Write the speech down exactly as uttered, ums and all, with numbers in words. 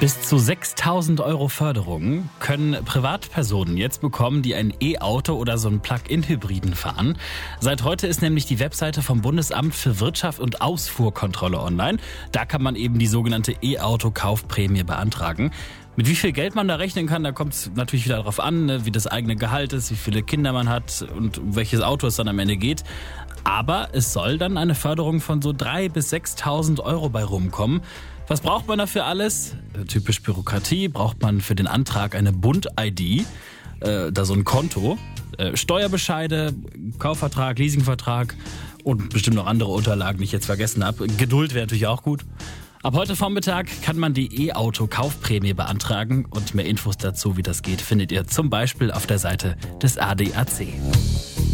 Bis zu sechstausend Euro Förderung können Privatpersonen jetzt bekommen, die ein E-Auto oder so einen Plug-in-Hybriden fahren. Seit heute ist nämlich die Webseite vom Bundesamt für Wirtschaft und Ausfuhrkontrolle online. Da kann man eben die sogenannte E-Auto-Kaufprämie beantragen. Mit wie viel Geld man da rechnen kann, da kommt es natürlich wieder darauf an, ne, wie das eigene Gehalt ist, wie viele Kinder man hat und um welches Auto es dann am Ende geht. Aber es soll dann eine Förderung von so dreitausend bis sechstausend Euro bei rumkommen. Was braucht man dafür alles? Typisch Bürokratie. Braucht man für den Antrag eine Bund-I D, äh, da so ein Konto, äh, Steuerbescheide, Kaufvertrag, Leasingvertrag und bestimmt noch andere Unterlagen, die ich jetzt vergessen habe. Geduld wäre natürlich auch gut. Ab heute Vormittag kann man die E-Auto-Kaufprämie beantragen und mehr Infos dazu, wie das geht, findet ihr zum Beispiel auf der Seite des A D A C.